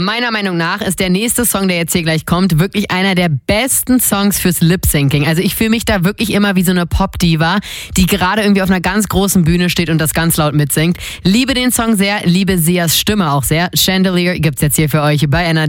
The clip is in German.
Meiner Meinung nach ist der nächste Song, der jetzt hier gleich kommt, wirklich einer der besten Songs fürs Lip-Syncing. Also ich fühle mich da wirklich immer wie so eine Pop-Diva, die gerade irgendwie auf einer ganz großen Bühne steht und das ganz laut mitsingt. Liebe den Song sehr, liebe Sias Stimme auch sehr. Chandelier gibt's jetzt hier für euch bei NRJ.